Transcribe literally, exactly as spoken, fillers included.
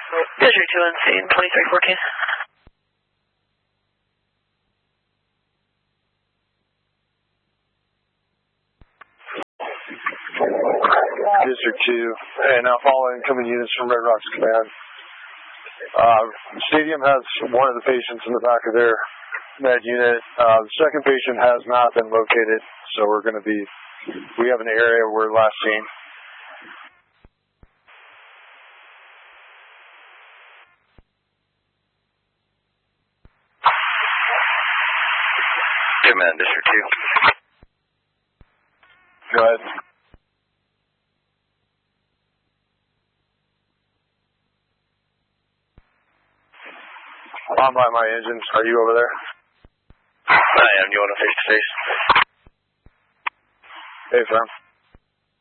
District two on scene, twenty-three fourteen. District two, and now following incoming units from Red Rocks Command. Uh, Stadium has one of the patients in the back of their med unit. Uh, the second patient has not been located, so we're going to be, we have an area we're last seen. Command, District two. Go ahead. I'm by my engines. Are you over there? I am. You want to face to face? Hey, firm.